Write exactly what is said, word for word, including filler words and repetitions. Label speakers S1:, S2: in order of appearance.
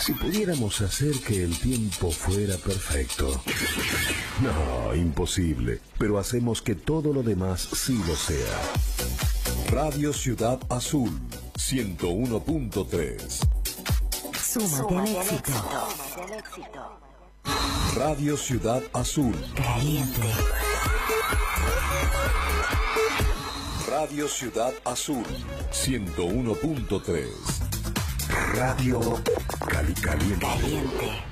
S1: Si pudiéramos hacer que el tiempo fuera perfecto. No, imposible. Pero hacemos que todo lo demás sí lo sea. Radio Ciudad Azul, ciento uno punto tres.
S2: Súmate al éxito.
S1: Radio Ciudad Azul.
S2: Caliente.
S1: Radio Ciudad Azul, ciento uno punto tres. Radio Cali Caliente.
S2: Caliente.